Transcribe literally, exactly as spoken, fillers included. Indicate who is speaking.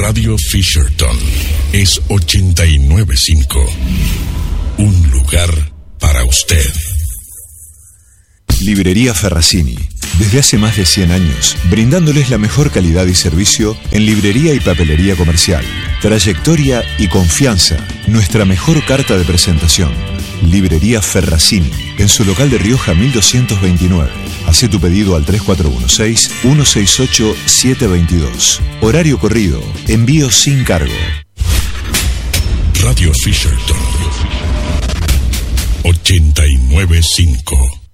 Speaker 1: Radio Fisherton es ochenta y nueve punto cinco. Un lugar para usted.
Speaker 2: Librería Ferracini. Desde hace más de cien años, brindándoles la mejor calidad y servicio en librería y papelería comercial. Trayectoria y confianza, nuestra mejor carta de presentación. Librería Ferracini, en su local de Rioja mil doscientos veintinueve. Hacé tu pedido al tres cuatro uno seis, uno seis ocho, siete dos dos. Horario corrido, envío sin cargo.
Speaker 1: Radio Fisherton ochenta y nueve punto cinco.